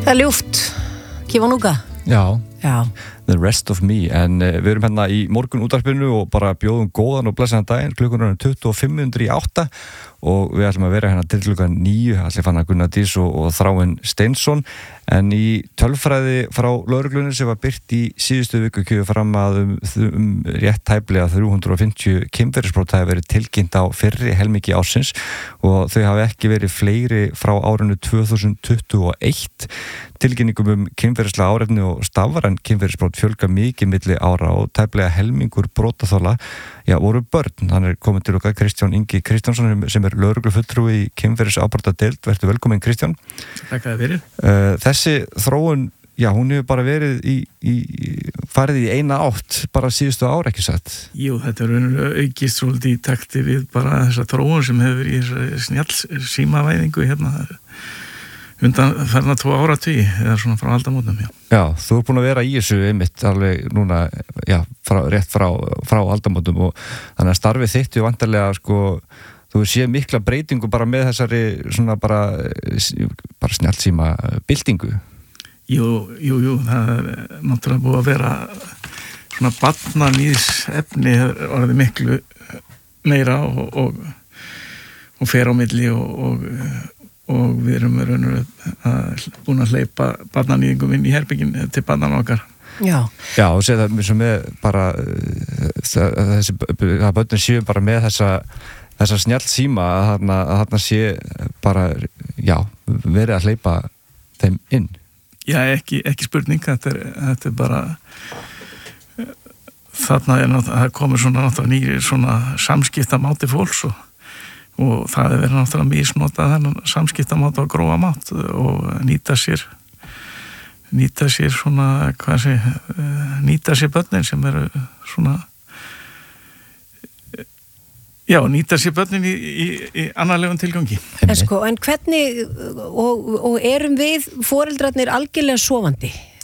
Það er ljúft, Kiwanuka. Já. The Rest of Me, en við erum hérna í morgun útvarpinu og bara bjóðum góðan og blessaðan daginn, klukkan er 25:08 og við ætlum að vera hérna til klukkan 9, allir fann að Gunnar Dís og Þráinn Steinsson, en í tölfræði frá lögreglunni sem var birt í síðustu viku kemur fram að rétt tæplega 350 kynferðisbrot hafi verið tilkynnt á fyrri helmingi ársins og þau hafi ekki verið fleiri frá árinu 2021. Tilkynningum kynferðislega áreifni og stafræn kynferðisbrot fjölga mikið milli ára og tæplega helmingur brotaþola voru börn. Hann er komin til okkar Kristján Ingi Kristjánsson sem er lögreglufulltrúi í kynferðisafbrotadeild. Vertu velkominn, Kristján. Takk að þið fyrir. Þessi þróun, hún hefur bara verið farið í eina átt bara síðustu ára, ekki satt? Jú, þetta er aukist svolítið í takti við bara þessa þróun sem hefur í snjall símavæðingu hérna undan ferna 2 áratugi eða svona frá aldamótum, Já, þú ert búin að vera í þessu einmitt alveg núna, rétt frá aldamótum og þannig að starfið þitt vantarlega þú séð mikla breytingu bara með þessari svona bara snjallsíma byltingu. Jú, það er náttúrulega búið að vera svona barnanýðs efni orðið miklu meira og fer á milli og við erum búin að hleypa barnanýðingum inn í herbyggin til barnana okkar. Já, og séð það eins og með bara að börnin séu bara með þessa snjallsíma að þarna sé bara, verið að hleypa þeim inn. Já, ekki spurning, þetta er bara þarna það komur svona náttúrulega nýri svona samskiptamáti fólks og það er verið náttúrulega misnotað þennan samskiptamáti á grófa mátt og nýta sér svona, nýta sér börnin sem eru svona nýta sér börnin í annarlegum tilgangi. En hvernig og erum við foreldrarnir algjörlega sofandi?